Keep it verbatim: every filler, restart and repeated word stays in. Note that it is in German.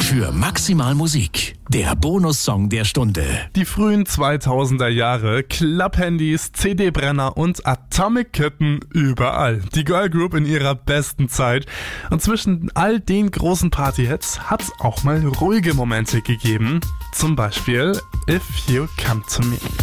für Maximal Musik. Der Bonussong der Stunde. Die frühen zweitausender Jahre, Klapphandys, C D-Brenner und Atomic Kitten überall. Die Girl Group in ihrer besten Zeit. Und zwischen all den großen Partyhits hat's auch mal ruhige Momente gegeben. Zum Beispiel If You Come To Me.